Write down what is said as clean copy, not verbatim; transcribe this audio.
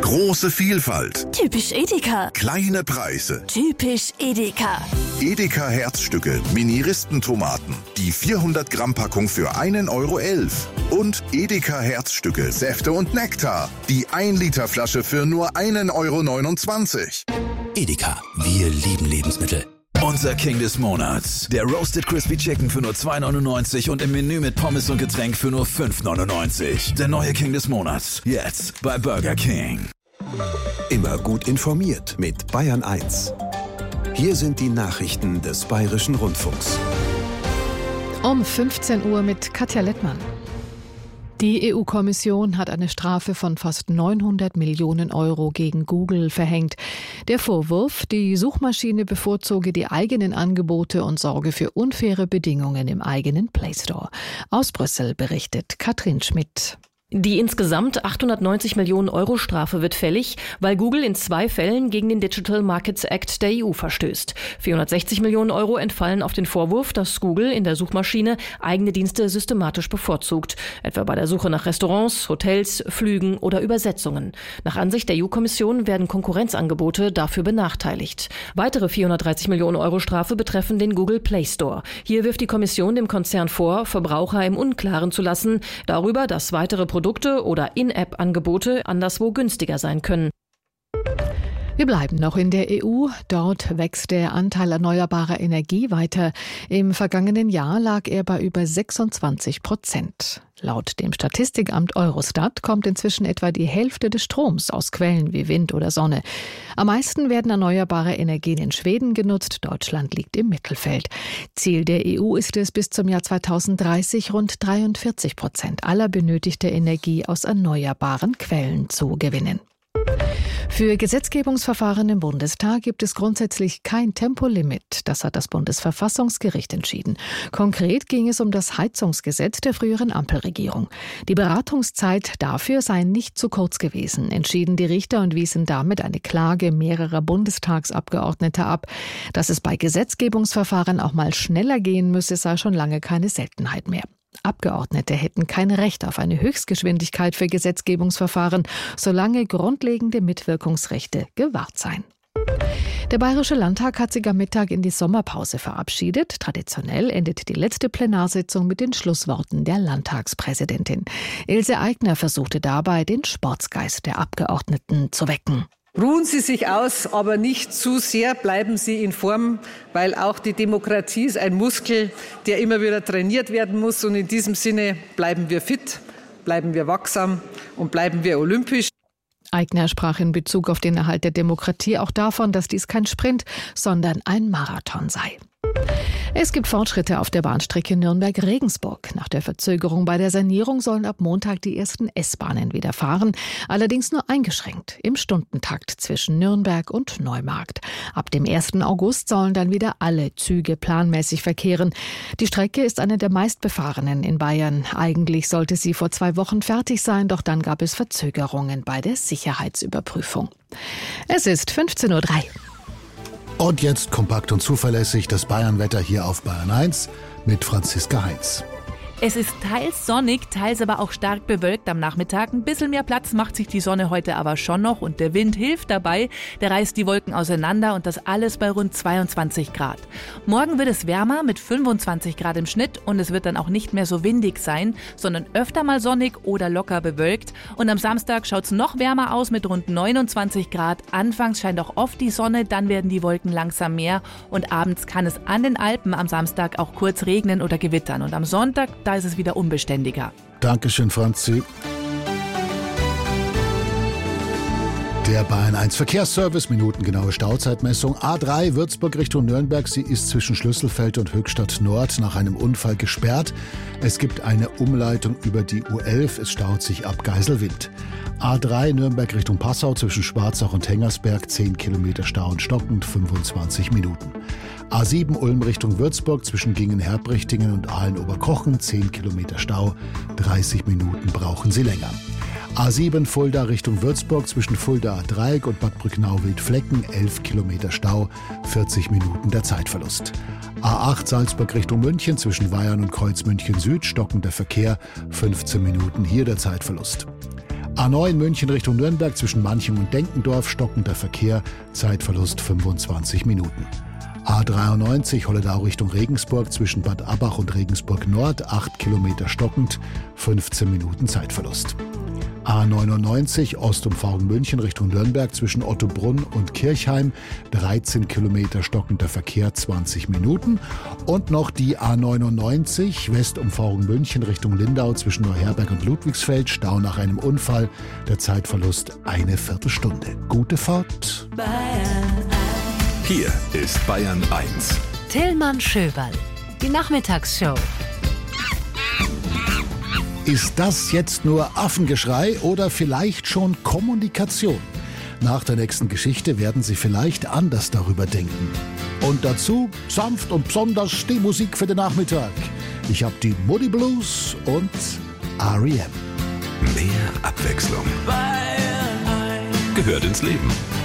Große Vielfalt. Typisch Edeka. Kleine Preise. Typisch Edeka. Edeka Herzstücke, Mini-Ristentomaten. Die 400 Gramm Packung für 1,11 € Und Edeka Herzstücke, Säfte und Nektar. Die 1 Liter Flasche für nur 1,29 €. Edeka, wir lieben Lebensmittel. Unser King des Monats. Der Roasted Crispy Chicken für nur 2,99 € und im Menü mit Pommes und Getränk für nur 5,99 €. Der neue King des Monats. Jetzt bei Burger King. Immer gut informiert mit Bayern 1. Hier sind die Nachrichten des Bayerischen Rundfunks. Um 15 Uhr mit Katja Lettmann. Die EU-Kommission hat eine Strafe von fast 900 Millionen € gegen Google verhängt. Der Vorwurf, die Suchmaschine bevorzuge die eigenen Angebote und sorge für unfaire Bedingungen im eigenen Play Store. Aus Brüssel berichtet Katrin Schmidt. Die insgesamt 890 Millionen € Strafe wird fällig, weil Google in 2 Fällen gegen den Digital Markets Act der EU verstößt. 460 Millionen € entfallen auf den Vorwurf, dass Google in der Suchmaschine eigene Dienste systematisch bevorzugt, etwa bei der Suche nach Restaurants, Hotels, Flügen oder Übersetzungen. Nach Ansicht der EU-Kommission werden Konkurrenzangebote dafür benachteiligt. Weitere 430 Millionen € Strafe betreffen den Google Play Store. Hier wirft die Kommission dem Konzern vor, Verbraucher im Unklaren zu lassen darüber, dass weitere Produkte oder In-App-Angebote anderswo günstiger sein können. Wir bleiben noch in der EU. Dort wächst der Anteil erneuerbarer Energie weiter. Im vergangenen Jahr lag er bei über 26%. Laut dem Statistikamt Eurostat kommt inzwischen etwa die Hälfte des Stroms aus Quellen wie Wind oder Sonne. Am meisten werden erneuerbare Energien in Schweden genutzt. Deutschland liegt im Mittelfeld. Ziel der EU ist es, bis zum Jahr 2030 rund 43% aller benötigter Energie aus erneuerbaren Quellen zu gewinnen. Für Gesetzgebungsverfahren im Bundestag gibt es grundsätzlich kein Tempolimit. Das hat das Bundesverfassungsgericht entschieden. Konkret ging es um das Heizungsgesetz der früheren Ampelregierung. Die Beratungszeit dafür sei nicht zu kurz gewesen, entschieden die Richter und wiesen damit eine Klage mehrerer Bundestagsabgeordneter ab. Dass es bei Gesetzgebungsverfahren auch mal schneller gehen müsse, sei schon lange keine Seltenheit mehr. Abgeordnete hätten kein Recht auf eine Höchstgeschwindigkeit für Gesetzgebungsverfahren, solange grundlegende Mitwirkungsrechte gewahrt seien. Der Bayerische Landtag hat sich am Mittag in die Sommerpause verabschiedet. Traditionell endet die letzte Plenarsitzung mit den Schlussworten der Landtagspräsidentin. Ilse Aigner versuchte dabei, den Sportsgeist der Abgeordneten zu wecken. Ruhen Sie sich aus, aber nicht zu sehr, bleiben Sie in Form, weil auch die Demokratie ist ein Muskel, der immer wieder trainiert werden muss. Und in diesem Sinne bleiben wir fit, bleiben wir wachsam und bleiben wir olympisch. Aigner sprach in Bezug auf den Erhalt der Demokratie auch davon, dass dies kein Sprint, sondern ein Marathon sei. Es gibt Fortschritte auf der Bahnstrecke Nürnberg-Regensburg. Nach der Verzögerung bei der Sanierung sollen ab Montag die ersten S-Bahnen wieder fahren, allerdings nur eingeschränkt im Stundentakt zwischen Nürnberg und Neumarkt. Ab dem 1. August sollen dann wieder alle Züge planmäßig verkehren. Die Strecke ist eine der meistbefahrenen in Bayern. Eigentlich sollte sie vor 2 Wochen fertig sein, doch dann gab es Verzögerungen bei der Sicherheitsüberprüfung. Es ist 15:03 Uhr. Und jetzt kompakt und zuverlässig das Bayernwetter hier auf Bayern 1 mit Franziska Heinz. Es ist teils sonnig, teils aber auch stark bewölkt am Nachmittag. Ein bisschen mehr Platz macht sich die Sonne heute aber schon noch und der Wind hilft dabei. Der reißt die Wolken auseinander und das alles bei rund 22 Grad. Morgen wird es wärmer mit 25 Grad im Schnitt und es wird dann auch nicht mehr so windig sein, sondern öfter mal sonnig oder locker bewölkt. Und am Samstag schaut es noch wärmer aus mit rund 29 Grad. Anfangs scheint auch oft die Sonne, dann werden die Wolken langsam mehr und abends kann es an den Alpen am Samstag auch kurz regnen oder gewittern. Und am Sonntag, da ist es wieder unbeständiger. Dankeschön, Franzi. Der Bayern 1 Verkehrsservice, minutengenaue Stauzeitmessung. A3 Würzburg Richtung Nürnberg. Sie ist zwischen Schlüsselfeld und Höchstadt Nord nach einem Unfall gesperrt. Es gibt eine Umleitung über die U11. Es staut sich ab Geiselwind. A3 Nürnberg Richtung Passau zwischen Schwarzach und Hengersberg. 10 Kilometer Stau und stockend, 25 Minuten. A7 Ulm Richtung Würzburg zwischen Gingen-Herbrichtingen und Aalen-Oberkochen. 10 Kilometer Stau, 30 Minuten brauchen Sie länger. A7 Fulda Richtung Würzburg zwischen Fuldaer Dreieck und Bad Brücknau-Wildflecken, 11 Kilometer Stau, 40 Minuten der Zeitverlust. A8 Salzburg Richtung München zwischen Weyarn und Kreuz München Süd, stockender Verkehr, 15 Minuten hier der Zeitverlust. A9 München Richtung Nürnberg zwischen Manching und Denkendorf, stockender Verkehr, Zeitverlust 25 Minuten. A93 Holledau Richtung Regensburg zwischen Bad Abbach und Regensburg Nord, 8 Kilometer stockend, 15 Minuten Zeitverlust. A99 Ostumfahrung München Richtung Nürnberg zwischen Ottobrunn und Kirchheim, 13 Kilometer stockender Verkehr, 20 Minuten. Und noch die A99 Westumfahrung München Richtung Lindau zwischen Neuherberg und Ludwigsfeld, Stau nach einem Unfall, der Zeitverlust eine Viertelstunde. Gute Fahrt. Hier ist Bayern 1. Tillmann Schöberl. Die Nachmittagsshow. Ist das jetzt nur Affengeschrei oder vielleicht schon Kommunikation? Nach der nächsten Geschichte werden Sie vielleicht anders darüber denken. Und dazu sanft und besonders die Musik für den Nachmittag. Ich habe die Moody Blues und R.E.M. Mehr Abwechslung gehört ins Leben.